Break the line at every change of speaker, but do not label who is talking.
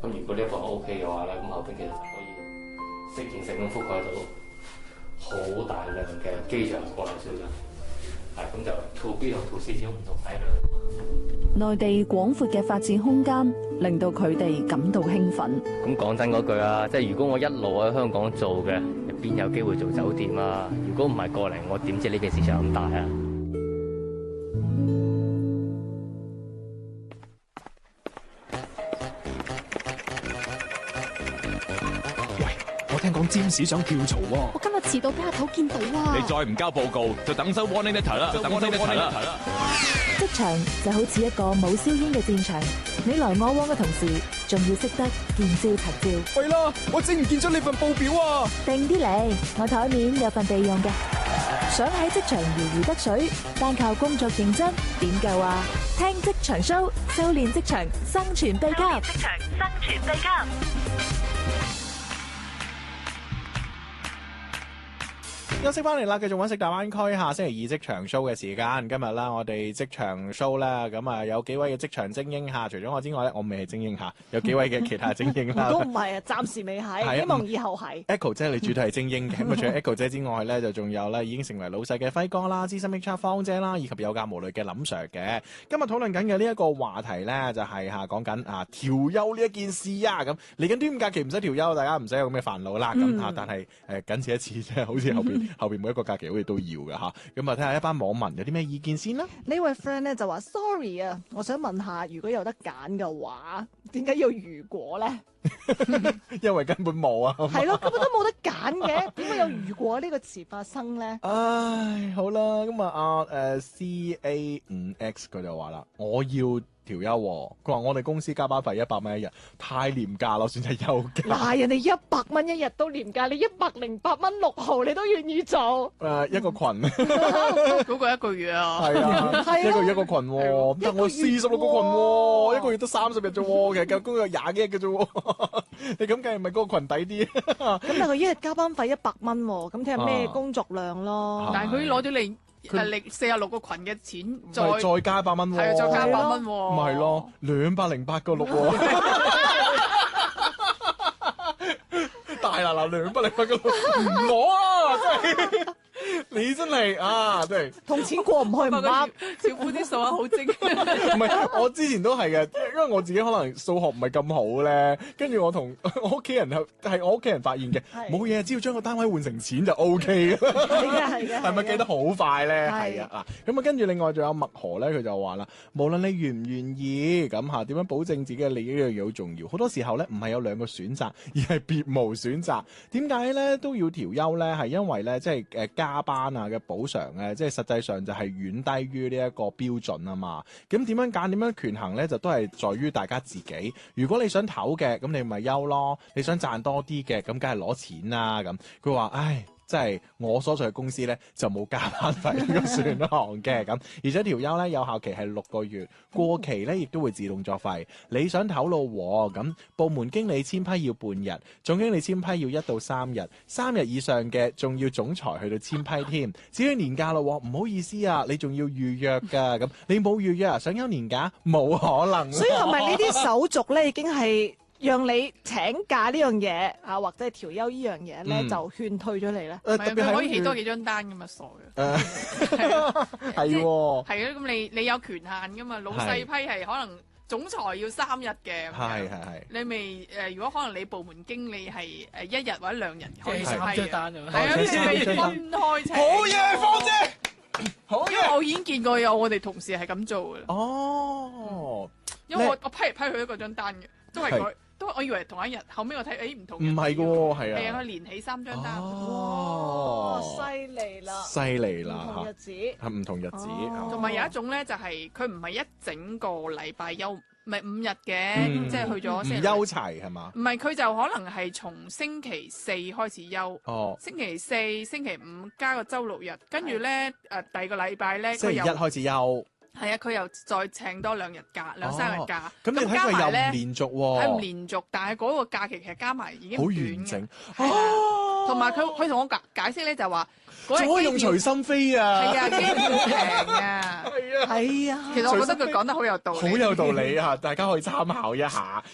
咁如果呢一部 OK 嘅話咧，咁後邊其實就可以適應性咁覆蓋到好大量嘅機場國內小人。咁就 To B 同 To C 始終唔同體量。
內地廣闊嘅發展空間令到佢哋感到興奮。
咁講真嗰句啊，即係如果我一路喺香港做嘅，邊有機會做酒店啊？如果唔係過嚟，我點知呢邊市場咁大啊？
我聽講占士想跳槽喎。
我今日遲到俾阿頭見到啊！
你再唔交報告，就等收 warning letter 啦，等 warning letter 啦。
職場就好似一個冇硝煙嘅戰場，你來我往嘅同時，仲要識得見招拆招。
喂啦，我整唔見咗你份報表啊！
定啲嚟，我台面有份備用嘅。想喺職場如魚得水，單靠工作認真點夠啊？聽職場 show， 修煉職場生存秘笈。職場生存秘笈。
休息翻嚟啦，繼續揾食大灣區下星期二職場 show 嘅時間。今日啦，我哋職場 show 啦，咁啊有幾位嘅職場精英下，除咗我之外咧，我未係精英下，有幾位嘅其他精英啦。
都唔係啊，暫時未係，希望以後係。
Echo 姐你主題係精英嘅，咁啊除咗 Echo 姐之外咧，就仲有咧已經成為老細嘅輝哥啦、資深 HR 方姐啦，以及有教無類嘅林 Sir 嘅。今日討論緊嘅呢一個話題咧，就係講緊調休呢一件事啊。咁嚟緊端午假期唔使調休，大家唔使有咁嘅煩惱啦。咁但係僅此一次啫，好似後邊每一個假期好似都要嘅吓。咁啊睇下一班網民有啲咩意見先啦。
呢位 friend 咧就話 sorry 啊，我想問下，如果有得揀嘅話，點解要如果咧？
因為根本冇啊。
係咯，根本都冇得揀嘅，點解有如果呢個詞發生咧？
唉，好啦，咁啊CA5X 佢就話啦，我要調休喎。佢話我哋公司加班費100蚊一日，太廉價咯，算係休假。
嗱，人哋100蚊一日都廉價，你108蚊6毫你都願意做？
一個群
嗰個一個月啊，
係啊，一個群喎，得我46個群喎，一個月得30日啫喎，其實夠工作20幾日嘅啫喎，你咁計係咪嗰個群抵啲？
咁但係佢一日加班費100蚊喎，咁睇下咩工作量咯。
但係佢攞咗你46個群嘅錢，再
加100蚊喎，
係再加100蚊喎，
咪係咯，208個6喎，大嗱208個6，唔攞啊，真係。你真係真係
同錢過唔去唔啱，
小夫啲數啊好精。
唔係，我之前都係嘅，因為我自己可能數學唔係咁好咧，跟住我同我屋企人係我屋企人發現嘅，冇嘢，只要將個單位換成錢就 O K 嘅。
係嘅，
係咪記得好快咧？係啊，咁啊，跟住另外仲有麥河咧，佢就話啦，無論你願唔願意咁嚇，點樣保證自己嘅利益呢樣嘢好重要。好多時候咧，唔係有兩個選擇，而係別無選擇。點解咧都要調休咧？係因為咧，即係加班啊嘅補償咧，即係實際上就係遠低於呢一個標準啊嘛。咁點樣揀點樣權衡咧，就都係在於大家自己。如果你想唞嘅，咁你咪休咯；你想賺多啲嘅，咁梗係攞錢啦。咁佢話，唉。即係我所在嘅公司咧，就冇加班費呢個選項嘅咁，而且調休咧有效期係6個月，過期咧亦都會自動作廢。你想唞咯咁，部門經理簽批要半日，總經理簽批要1到3日，3日以上嘅仲要總裁去到簽批添。至於年假咯，唔好意思啊，你仲要預約㗎，咁你冇預約啊，想休年假冇可能。
所以係咪呢啲手續咧已經係？讓你請假呢樣嘢啊，或者係調休呢樣嘢咧，就勸退咗你咧。
特別係可以起多幾張單噶嘛，傻嘅。
係喎。
係啊，咁你有權限噶嘛？老細批係可能總裁要3日嘅。係。你未如果可能你部門經理係1日或者2日可以批嘅。
3張單啊。
係啊，你咪分開請。
好嘢，芳姐。好，
因為我已經見過有我哋同事係咁做嘅。
哦。
因為我批嚟批去一個張單嘅，都係佢。都我以為同一日，後尾我睇，唔同。
唔係嘅喎，係啊。
係啊，佢連起3張單。
哇，犀利啦！
犀利啦！
唔同日子。
係唔同日子。
同埋有一種咧，就係佢唔係一整個禮拜休，唔係5日嘅，即係去咗星期。
唔休齊係嘛？
唔係，佢就可能係從星期4開始休。
哦。
星期4、星期5加個週6日，跟住咧第二個禮拜咧，
星期1開始休。
係啊，佢又再請多2日假，2、3日假。
咁你睇佢又唔連續喎。
係唔連續，但係嗰個假期其實加埋已經
好完整。
同埋佢同我解釋咧，就話
仲可以用隨心飛啊。
係啊，機票平啊。
係啊。
係啊。
其實我覺得佢講得好有道理。
好有道理啊！大家可以參考一下。